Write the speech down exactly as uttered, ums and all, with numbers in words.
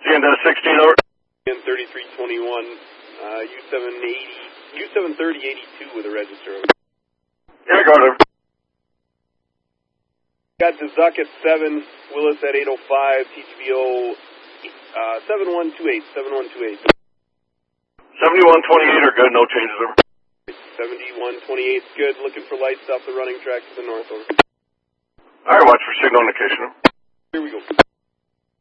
Sienna sixteen, over. N thirty-three twenty-one, uh, U seven eighty, U seven thirty eighty-two with a register. Yeah, go over. Got Zuck at seven, Willis at eight oh five, T G B O uh, seven one two eight, seven one two eight. seventy-one twenty-eight are good, no changes, over. seventy-one twenty-eight is good, looking for lights off the running track to the north, over. Alright, watch for signal indication. Here we go.